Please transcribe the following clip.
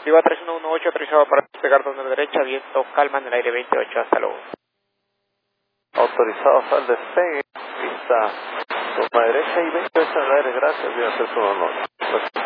Viva 3118, autorizado para despegar donde derecha, viento calma en el aire 28, hasta luego. Autorizados al despegue, pista toma derecha y 28 en el aire, gracias, viva 319.